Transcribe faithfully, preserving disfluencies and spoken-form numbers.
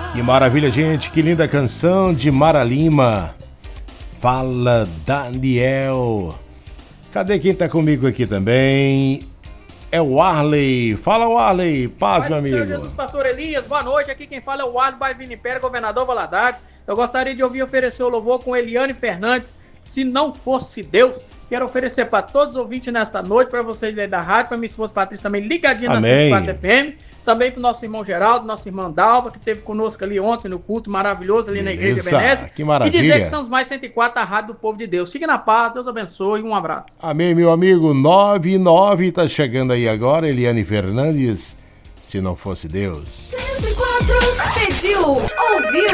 Que maravilha, gente, que linda canção de Mara Lima. Fala, Daniel. Cadê quem tá comigo aqui também? É o Arley. Fala, Arley. Paz, meu amigo. Jesus, pastor Elias, boa noite. Aqui quem fala é o Arley Baivini Pérez, governador Valadares. Eu gostaria de ouvir oferecer o louvor com Eliane Fernandes. Se não fosse Deus, quero oferecer para todos os ouvintes nesta noite, para vocês aí da rádio, para minha esposa Patrícia também ligadinha na cento e quatro F M. Também para o nosso irmão Geraldo, nossa irmã Dalva, que esteve conosco ali ontem no culto maravilhoso ali na Igreja Ebenezer. Que maravilha. E dizer que somos mais cento e quatro, a rádio do povo de Deus. Fique na paz, Deus abençoe, um abraço. Amém, meu amigo. nove nove tá chegando aí agora, Eliane Fernandes. Se não fosse Deus. cento e quatro pediu, ouviu.